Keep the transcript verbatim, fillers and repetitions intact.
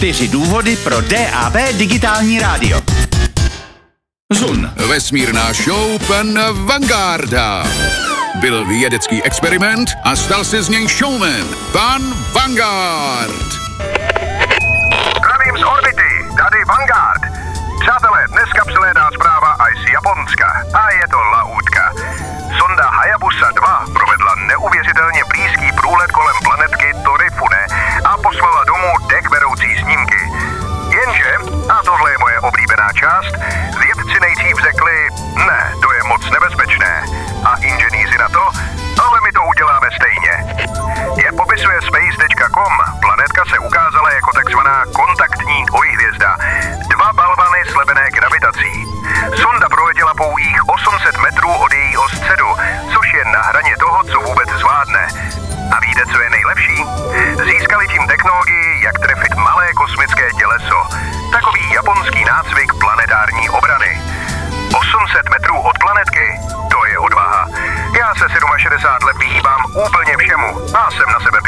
Čtyři důvody pro D A B digitální rádio. Zun. Vesmírná show pana Vangarda. Byl vědecký experiment a stal se z něj showman. Pan Vanguard. Zdravím z orbity, tady Vanguard. Přátelé, dneska přilédá zpráva i z Japonska a je to lahůdka. Sonda Hayabusa dva provedla neuvěřitelně blízký průlet kolem planetky Torifune a poslala domů dekveroucí snímky. Jenže, a tohle je moje oblíbená část, vědci nejdřív řekli, ne, to je moc nebezpečné. A inženýři na to, ale my to uděláme stejně. Jak popisuje space tečka com, planetka se ukázala jako takzvaná kontaktní dvojhvězda. Dva balvany slebené gravitací. Sonda proletěla pouhých osm set metrů od jejího středu, což je na hraně toho, co vůbec zvládne. A víte, co je nejlepší? Získali tím technologii, jak trefit malé kosmické těleso. Takový japonský nácvik planetární obrany. osm set metrů od planetky, to je odvaha. Já se šedesát sedm let vyhýbám úplně všemu a jsem na sebe